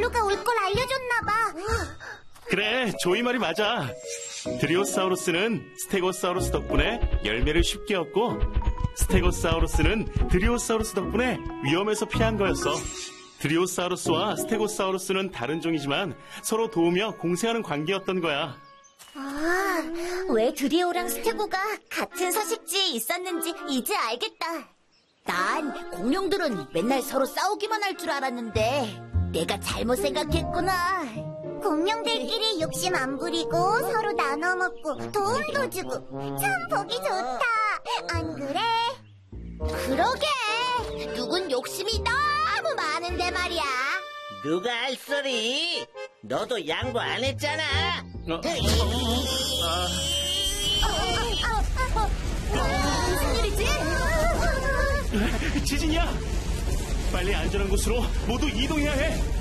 벨로가 올 걸 알려줬나 봐. 그래, 조이 말이 맞아. 드리오사우루스는 스테고사우루스 덕분에 열매를 쉽게 얻고 스테고사우루스는 드리오사우루스 덕분에 위험에서 피한 거였어. 드리오사우루스와 스테고사우루스는 다른 종이지만 서로 도우며 공생하는 관계였던 거야. 아, 왜 드리오랑 스테고가 같은 서식지에 있었는지 이제 알겠다. 난 공룡들은 맨날 서로 싸우기만 할 줄 알았는데 내가 잘못 생각했구나. 공룡들끼리 욕심 안 부리고 서로 나눠 먹고 도움도 주고 참 보기 좋다. 안 그래? 그러게. 누군 욕심이 너무 많은데 말이야. 누가 할 소리? 너도 양보 안 했잖아. 무슨 일이지? 지진이야! 빨리 안전한 곳으로 모두 이동해야 해!